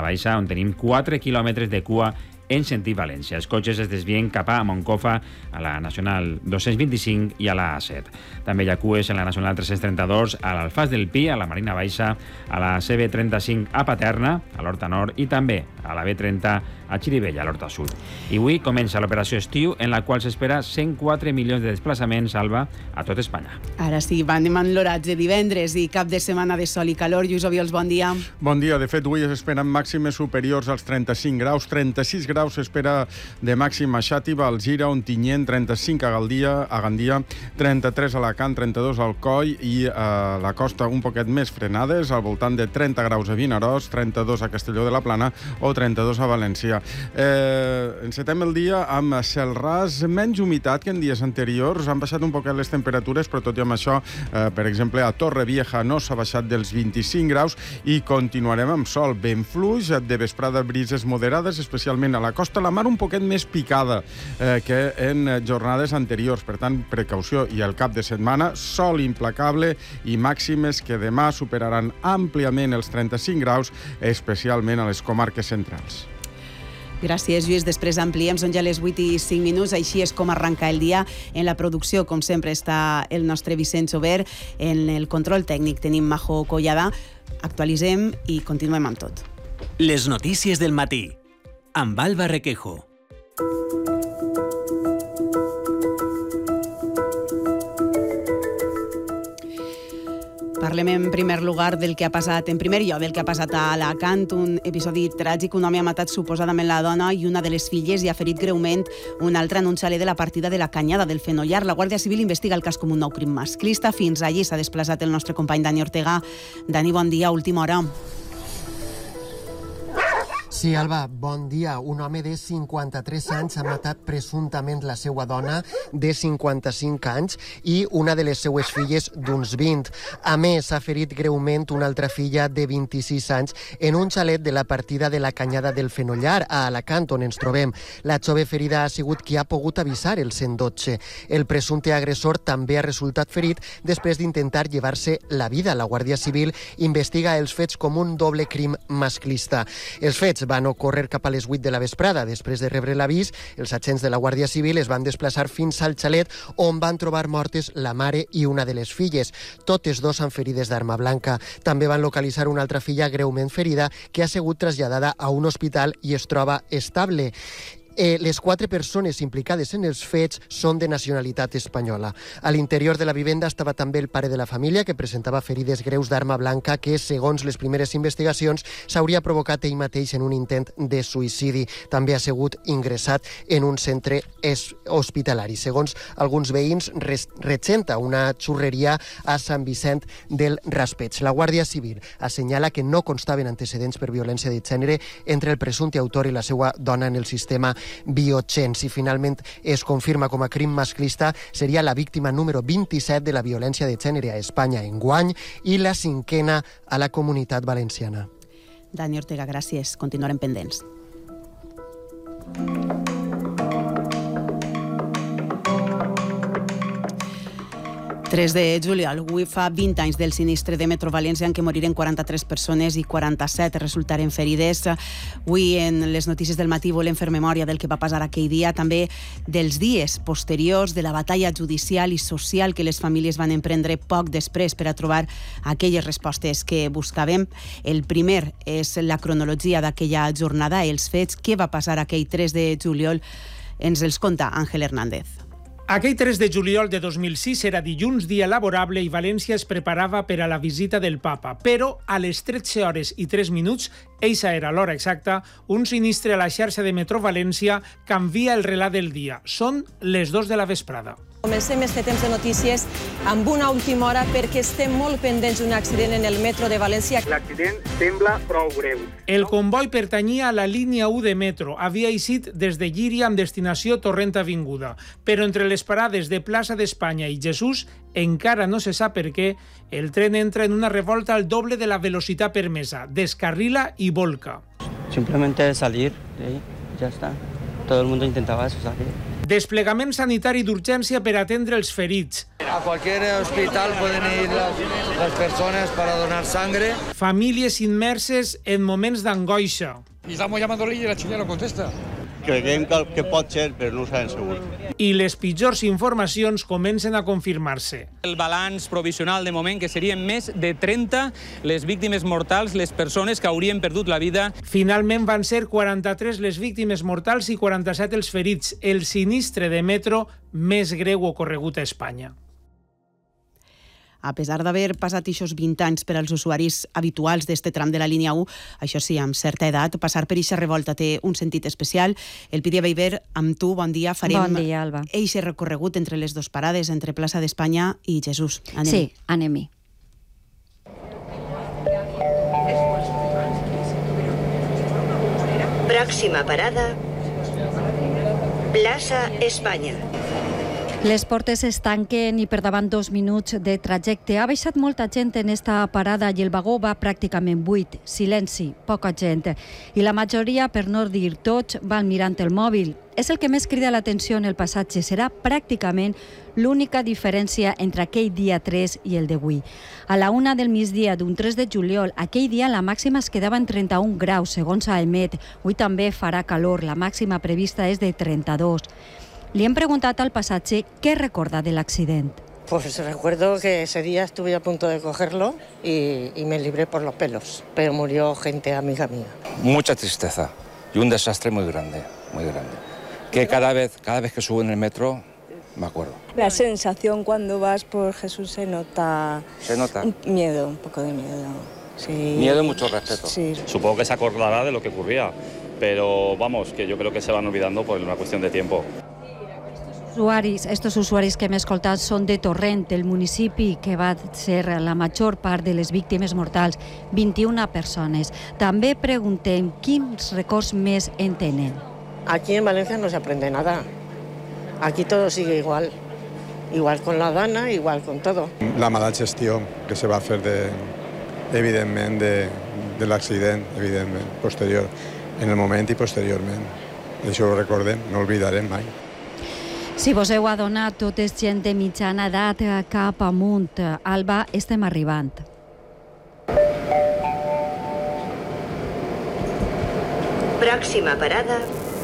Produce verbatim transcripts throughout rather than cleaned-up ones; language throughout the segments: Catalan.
Baixa, on tenim quatre quilòmetres de cua en sentit València. Els cotxes es desvien cap a Moncofa, a la Nacional dos-cents vint-i-cinc i a la A set. També hi ha cues en la Nacional tres-cents trenta-dos, a l'Alfàs del Pi, a la Marina Baixa, a la C B trenta-cinc a Paterna, a l'Horta Nord, i també a la B trenta a Xirivella, a l'Horta Sud. I avui comença l'operació estiu, en la qual s'espera cent quatre milions de desplaçaments, Alba, a tot Espanya. Ara sí, anem amb l'oratge divendres i cap de setmana de sol i calor. Lluís Obiols, bon dia. Bon dia. De fet, avui es esperen màximes superiors als trenta-cinc graus, trenta-sis graus s'espera de màxim a Xàtiva, Alzira, Ontinyent, trenta-cinc a Gandia, a Gandia, trenta-tres a Alacant, trenta-dos al Coi i a la costa un poquet més frenades, al voltant de trenta graus a Vinaròs, trenta-dos a Castelló de la Plana o trenta-dos a València. Eh, encetem el dia amb cel ras, menys humitat que en dies anteriors, han baixat un poquet les temperatures, però tot i amb això, eh, per exemple, a Torrevieja no s'ha baixat dels vint-i-cinc graus i continuarem amb sol ben fluix, de vesprada brises moderades, especialment a la costa, la mar un poquet més picada eh, que en jornades anteriors, per tant, precaució. I al cap de setmana, sol implacable i màximes que demà superaran àmpliament els trenta-cinc graus, especialment a les comarques centrals. Gràcies, Lluís. Després ampliem, són ja les vuit i cinc minuts, així és com arranca el dia. En la producció, com sempre, està el nostre Vicenç Obert. En el control tècnic tenim Majo Collada. Actualitzem i continuem amb tot. Les notícies del matí, amb Alba Requejo. Parlem en primer lugar del que ha passat, en primer lloc, del que ha passat a Alacant, un episodi tràgic. Un home ha matat suposadament la dona i una de les filles i ha ferit greument un altre en un xalet de la partida de la Canyada del Fenollar. La Guàrdia Civil investiga el cas com un nou crim masclista. Fins allí s'ha desplaçat el nostre company Dani Ortega. Dani, bon dia, última hora. Sí, Alba, bon dia. Un home de cinquanta-tres anys ha matat presumptament la seva dona de cinquanta-cinc anys i una de les seues filles d'uns vint. A més, ha ferit greument una altra filla de vint-i-sis anys en un xalet de la partida de la Canyada del Fenollar, a Alacant, on ens trobem. La jove ferida ha sigut qui ha pogut avisar el cent dotze. El presumpte agressor també ha resultat ferit després d'intentar llevar-se la vida. La Guàrdia Civil investiga els fets com un doble crim masclista. Els fets van ocórrer cap a les vuit de la vesprada. Després de rebre l'avís, els agents de la Guàrdia Civil es van desplaçar fins al xalet on van trobar mortes la mare i una de les filles. Totes dos amb ferides d'arma blanca. També van localitzar una altra filla greument ferida que ha sigut traslladada a un hospital i es troba estable. Eh, les quatre persones implicades en els fets són de nacionalitat espanyola. A l'interior de la vivenda estava també el pare de la família, que presentava ferides greus d'arma blanca que, segons les primeres investigacions, s'hauria provocat ell mateix en un intent de suïcidi. També ha sigut ingressat en un centre hospitalari. Segons alguns veïns, regenta una xurreria a Sant Vicent del Raspeig. La Guàrdia Civil assenyala que no constaven antecedents per violència de gènere entre el presumpte autor i la seva dona en el sistema Biogen. Si finalment es confirma com a crim masclista, seria la víctima número vint-i-set de la violència de gènere a Espanya enguany i la cinquena a la Comunitat Valenciana. Dani Ortega, gràcies. Continuarem pendents. tres de juliol. Avui fa vint anys del sinistre de Metro València en què moriren quaranta-tres persones i quaranta-set resultaren ferides. Avui en les notícies del matí volem fer memòria del que va passar aquell dia, també dels dies posteriors, de la batalla judicial i social que les famílies van emprendre poc després per a trobar aquelles respostes que buscàvem. El primer és la cronologia d'aquella jornada, els fets, què va passar aquell tres de juliol, ens els conta Àngel Hernández. Aquell tres de juliol de dos mil sis era dilluns, dia laborable, i València es preparava per a la visita del papa. Però a les tretze hores i tres minuts, eixa era l'hora exacta, un sinistre a la xarxa de Metro València canvia el relat del dia. Són les dos de la vesprada. Comencem este temps de notícies amb una última hora perquè estem molt pendents d'un accident en el metro de València. L'accident sembla prou greu. El comboi pertanyia a la línia u de metro. Havia eixit des de Llíria amb destinació Torrent Avinguda. Però entre les parades de Plaça d'Espanya i Jesús, encara no se sap per què, el tren entra en una revolta al doble de la velocitat permesa, descarrila y volca. Simplemente salir de ahí, ya está. Todo el mundo intentaba eso, salir. Desplegament sanitari d'urgència per atendre els ferits. A cualquier hospital pueden ir las, las personas para donar sangre. Famílies immerses en moments d'angoixa. Y estamos llamándole y la chica no contesta. Creiem que, que pot ser, però no ho sabem segur. I les pitjors informacions comencen a confirmar-se. El balanç provisional de moment que serien més de trenta les víctimes mortals, les persones que haurien perdut la vida. Finalment van ser quaranta-tres les víctimes mortals i quaranta-set els ferits, el sinistre de metro més greu ocorregut a Espanya. A pesar d'haver passat aquests vint anys per als usuaris habituals d'este tram de la línia u, això sí, amb certa edat, passar per eixa revolta té un sentit especial. El Pídia Beiber, amb tu, bon dia, farem bon dia, Alba. eixe recorregut entre les dues parades, entre Plaça d'Espanya i Jesús. Anem. Sí, anem-hi. Pròxima parada, Plaça Espanya. Les portes es tanquen i per davant dos minuts de trajecte. Ha baixat molta gent en esta parada i el vagó va pràcticament buit. Silenci, poca gent. I la majoria, per no dir tots, van mirant el mòbil. És el que més crida l'atenció en el passatge. Serà pràcticament l'única diferència entre aquell dia tres i el d'avui. A la una del migdia d'un tres de juliol, aquell dia la màxima es quedava en trenta-un graus, segons a Emet. Avui també farà calor. La màxima prevista és de trenta-dos. Le han preguntado al pasaje qué recuerda del accidente. Pues recuerdo que ese día estuve a punto de cogerlo y, y me libré por los pelos, pero murió gente amiga mía. Mucha tristeza y un desastre muy grande, muy grande. Que cada vez, cada vez que subo en el metro, me acuerdo. La sensación cuando vas por Jesús se nota... Se nota. Un miedo, un poco de miedo. Sí. Miedo y mucho respeto. Sí. Supongo que se acordará de lo que ocurría, pero vamos, que yo creo que se van olvidando por una cuestión de tiempo. Usuaris, estos usuaris que hem escoltat són de Torrent, el municipi que va ser la major part de les víctimes mortals, vint-i-una persones. També preguntem quins records més en tenen. Aquí en Valencia no se aprende nada. Aquí todo sigue igual. Igual con la Dana, igual con todo. La mala gestió que se va fer de, evidentment de, de l'accident, evidentment, posterior, en el moment i posteriorment. Això ho recordem, no oblidarem mai. Si vos heu adonat, tot és gent de mitjana edat cap amunt. Alba, estem arribant. Pròxima parada,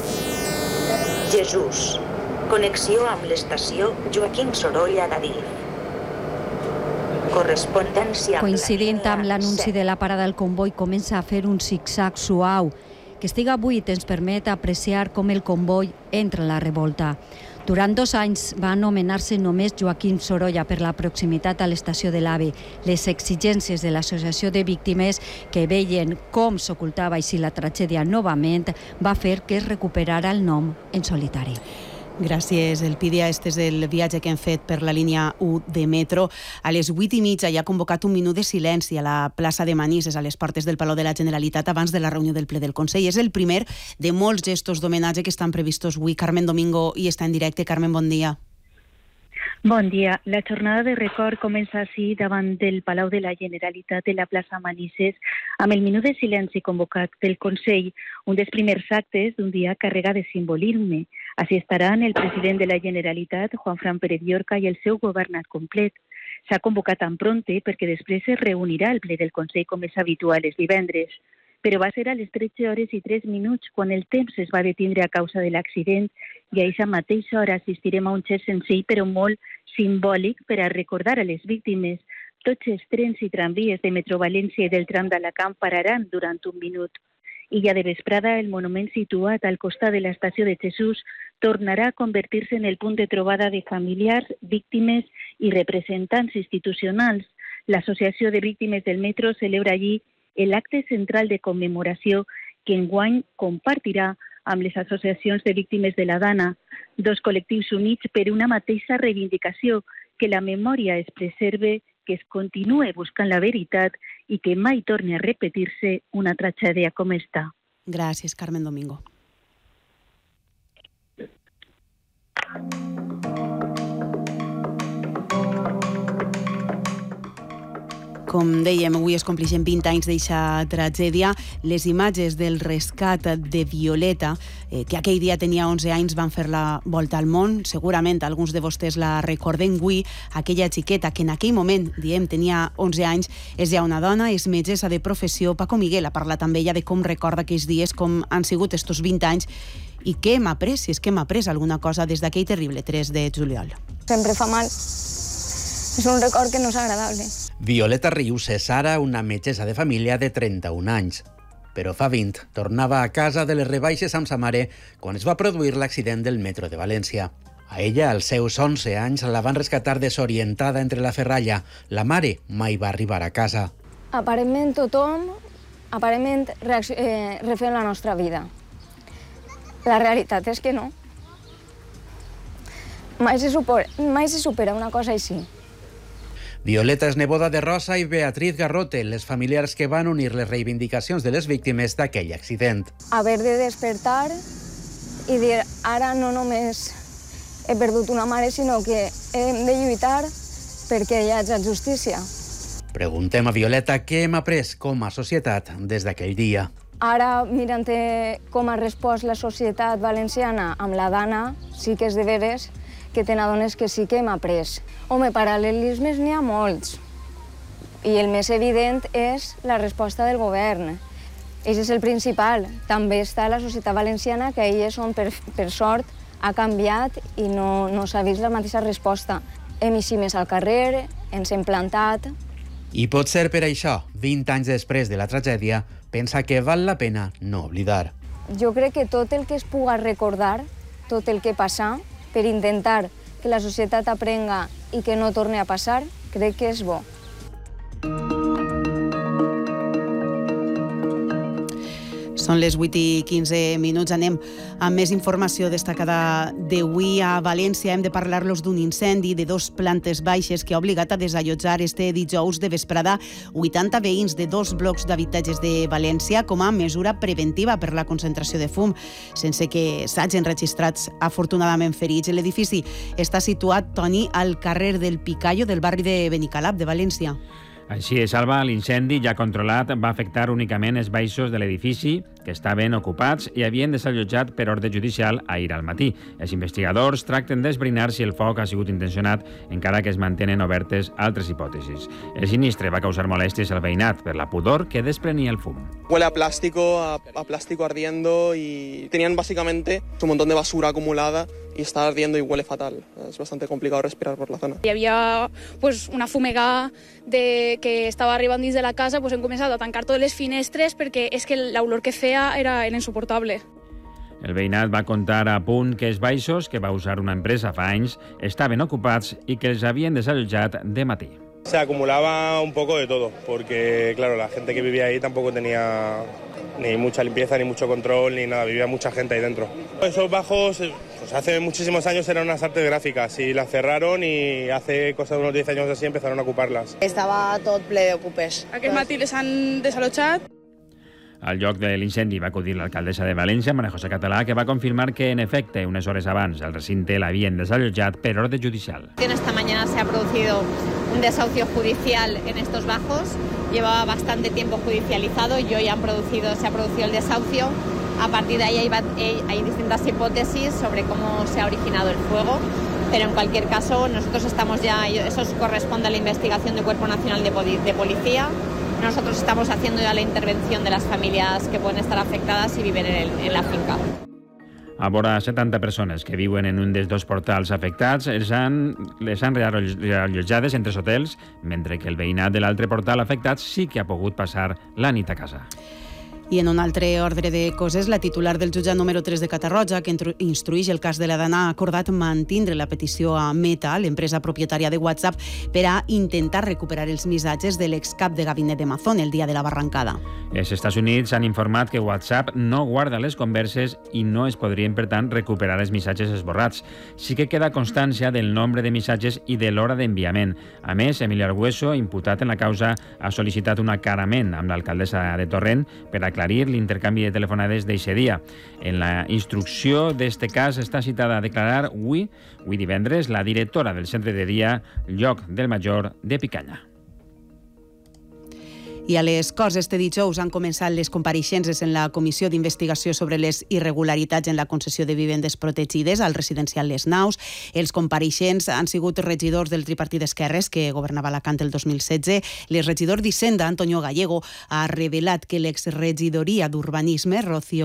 Jesús. Connexió amb l'estació Joaquim Sorolla d'Adif. Correspondència... Coincidint amb l'anunci de la parada del comboi, comença a fer un zig-zag suau. Que estiga buit ens permet apreciar com el comboi entra a la revolta. Durant dos anys va anomenar-se només Joaquim Sorolla per la proximitat a l'estació de l'AVE. Les exigències de l'Associació de Víctimes, que veien com s'ocultava així la tragèdia novament, va fer que es recuperara el nom en solitari. Gràcies, Elpídia. Este és el viatge que hem fet per la línia u de metro. A les vuit i mitja hi ha convocat un minut de silenci a la plaça de Manises, a les portes del Palau de la Generalitat, abans de la reunió del ple del Consell. És el primer de molts gestos d'homenatge que estan previstos avui. Carmen Domingo hi està en directe. Carmen, bon dia. Bon dia. La jornada de record comença així davant del Palau de la Generalitat de la plaça Manises amb el minut de silenci convocat pel Consell, un dels primers actes d'un dia carregat de simbolisme. Així estaran el president de la Generalitat, Juanfran Pérez Llorca, i el seu govern al complet. S'ha convocat en pronte perquè després es reunirà el ple del Consell com és habitual els divendres. Però va ser a les tretze hores i tres minuts quan el temps es va detindre a causa de l'accident i a aquesta mateixa hora assistirem a un gest senzill però molt simbòlic per a recordar a les víctimes. Tots els trens i tramvies de Metro València i del tram d'Alacant pararan durant un minut. I ja de vesprada el monument situat al costat de l'estació de Jesús tornarà a convertir-se en el punt de trobada de familiars, víctimes i representants institucionals. L'Associació de Víctimes del Metro celebra allí l'acte central de commemoració que enguany compartirà amb les associacions de víctimes de la Dana, dos col·lectius units per una mateixa reivindicació, que la memòria es preserve, que es continue buscant la veritat i que mai torni a repetir-se una tragèdia com esta. Gràcies, Carmen Domingo. Com dèiem, avui es compleixen vint anys d'eixa tragèdia. Les imatges del rescat de Violeta, eh, que aquell dia tenia onze anys, van fer la volta al món. Segurament alguns de vostès la recorden avui. Aquella xiqueta que en aquell moment, diem, tenia onze anys, és ja una dona, és metgessa de professió. Paco Miguel ha parlat amb ella de com recorda aquells dies, com han sigut estos vint anys i què hem après, si és que hem après alguna cosa des d'aquell terrible tres de juliol. Sempre fa mal. És un record que no és agradable. Violeta Rius és ara una metgessa de família de trenta-un anys. Però fa vint tornava a casa de les rebaixes amb sa mare quan es va produir l'accident del metro de València. A ella, als seus onze anys, la van rescatar desorientada entre la ferralla. La mare mai va arribar a casa. Aparentment tothom, aparentment eh, refent la nostra vida. La realitat és que no. Mai se supera, mai se supera una cosa així. Violeta és neboda de Rosa i Beatriz Garrote, les familiars que van unir les reivindicacions de les víctimes d'aquell accident. Haver de despertar i dir, ara no només he perdut una mare, sinó que hem de lluitar perquè hi hagi justícia. Preguntem a Violeta què hem après com a societat des d'aquell dia. Ara, mirant com ha respost la societat valenciana amb la dana, sí que és de veres que te n'adones que sí que hem après. Home, paral·lelismes n'hi ha molts. I el més evident és la resposta del govern. Això és el principal. També està la societat valenciana, que ahir és on, per, per sort, ha canviat i no, no s'ha vist la mateixa resposta. Hem eixit més al carrer, ens hem plantat. I pot ser per això, vint anys després de la tragèdia, pensa que val la pena no oblidar. Jo crec que tot el que es puga recordar, tot el que passa, per intentar que la societat aprenga i que no torni a passar, crec que és bo. Són les vuit i quinze minuts. Anem amb més informació destacada d'avui a València. Hem de parlar-los d'un incendi de dos plantes baixes que ha obligat a desallotjar este dijous de vesprada vuitanta veïns de dos blocs d'habitatges de València com a mesura preventiva per la concentració de fum, sense que s'hagin registrat afortunadament ferits. L'edifici està situat, Toni, al carrer del Picayo del barri de Benicalap, de València. Així és, Alba, l'incendi ja controlat va afectar únicament els baixos de l'edifici que estaven ocupats i havien desallotjat per ordre judicial ahir al matí. Els investigadors tracten d'esbrinar si el foc ha sigut intencionat, encara que es mantenen obertes altres hipòtesis. El sinistre va causar molèsties al veïnat per la pudor que desprenia el fum. Huele a plástico, a, a plástico ardiendo y tenían básicamente un montón de basura acumulada y está ardiendo y huele fatal. Es bastante complicado respirar por la zona. Hi havia pues, una fumega de, que estava arribant dins de la casa, pues, hem començat a tancar totes les finestres perquè és que l'olor que feia era, era insuportable. El veïnat va contar a punt que els baixos, que va usar una empresa fa anys, estaven ocupats i que els havien desallotjat de matí. Se acumulaba un poco de todo, porque claro, la gente que vivía ahí tampoco tenía ni mucha limpieza, ni mucho control, ni nada, vivía mucha gente ahí dentro. Esos bajos, pues hace muchísimos años eran unas artes gráficas y las cerraron y hace cosa de unos diez años así empezaron a ocuparlas. Estava tot ple d'ocupes. Aquest matí les han desalotjat. Al lloc de l'incendi va acudir l'alcaldessa de València, María José Català, que va confirmar que, en efecte, unes hores abans el recinte l'havien desallotjat per ordre judicial. Esta mañana se ha producido un desahucio judicial en estos bajos. Llevaba bastante tiempo judicializado y hoy han producido, se ha producido el desahucio. A partir de ahí hay, hay distintas hipótesis sobre cómo se ha originado el fuego, pero en cualquier caso nosotros estamos ya, eso corresponde a la investigación del Cuerpo Nacional de, de Policía. Nosotros estamos haciendo ya la intervención de las familias que pueden estar afectadas y viven en, el, en la finca. A vora setanta persones que viuen en un dels dos portals afectats les han, les han reallotjades en tres hotels, mentre que el veïnat de l'altre portal afectat sí que ha pogut passar la nit a casa. I en un altre ordre de coses, la titular del jutjat número tres de Catarroja, que instruïx el cas de la dana, ha acordat mantindre la petició a Meta, l'empresa propietària de WhatsApp, per a intentar recuperar els missatges de l'excap de gabinet de Mazón el dia de la barrancada. Els Estats Units han informat que WhatsApp no guarda les converses i no es podrien, per tant, recuperar els missatges esborrats. Sí que queda constància del nombre de missatges i de l'hora d'enviament. A més, Emilio Argueso, imputat en la causa, ha sol·licitat un acarament amb l'alcaldessa de Torrent per a aclarir l'intercanvi de telefonades d'eixe dia. En la instrucció d'este cas està citada a declarar avui, avui divendres, la directora del centre de dia Lloc del Major de Picanya. I a les Corts este dijous han començat les compareixences en la Comissió d'Investigació sobre les irregularitats en la concessió de vivendes protegides al residencial Les Naus. Els compareixents han sigut regidors del tripartit d'Esquerres, que governava Alacant el dos mil setze. L'exregidor d'Hisenda, Antonio Gallego, ha revelat que l'exregidoria d'Urbanisme, Rocío